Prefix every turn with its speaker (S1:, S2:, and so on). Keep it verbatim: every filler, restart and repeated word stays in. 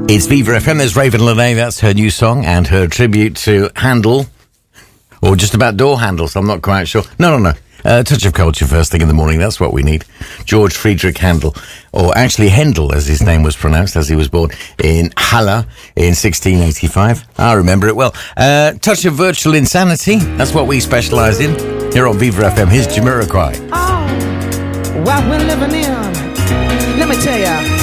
S1: It's Viva F M. There's Raven Lene. That's her new song and her tribute to Handel, or just about door handles. I'm not quite sure. No, no, no. A uh, touch of culture first thing in the morning. That's what we need. George Friedrich Handel, or actually Handel, as his name was pronounced, as he was born in Halle in sixteen eighty-five. I remember it well. Uh, touch of virtual insanity. That's what we specialise in here on Viva F M. Here's Jamiroquai.
S2: Oh, what we're living in. Let me tell ya.